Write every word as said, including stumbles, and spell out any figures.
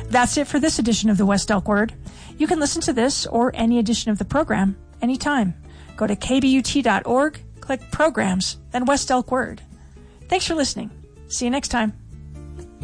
That's it for this edition of the West Elk Word. You can listen to this or any edition of the program anytime. Go to k b u t dot org, click Programs, then West Elk Word. Thanks for listening. See you next time.